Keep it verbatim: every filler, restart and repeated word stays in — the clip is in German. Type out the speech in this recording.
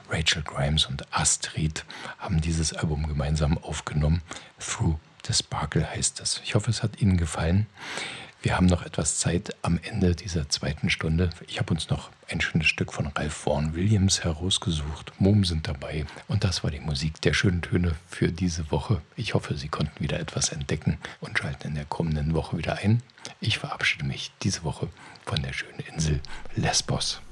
Rachel Grimes und Astrid haben dieses Album gemeinsam aufgenommen. Through the Sparkle heißt es. Ich hoffe, es hat Ihnen gefallen. Wir haben noch etwas Zeit am Ende dieser zweiten Stunde. Ich habe uns noch ein schönes Stück von Ralph Vaughan Williams herausgesucht. Mom sind dabei. Und das war die Musik der schönen Töne für diese Woche. Ich hoffe, Sie konnten wieder etwas entdecken und schalten in der kommenden Woche wieder ein. Ich verabschiede mich diese Woche von der schönen Insel Lesbos.